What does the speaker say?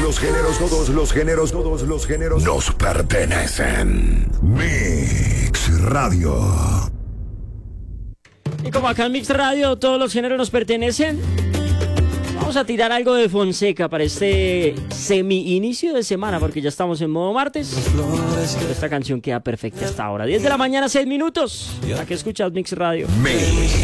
todos los géneros nos pertenecen. Mix Radio. Y como acá en Mix Radio todos los géneros nos pertenecen, vamos a tirar algo de Fonseca para este semi-inicio de semana, porque ya estamos en modo martes. Esta canción queda perfecta hasta ahora. 10 de la mañana, 6 minutos. ¿A qué escuchas Mix Radio? Mix.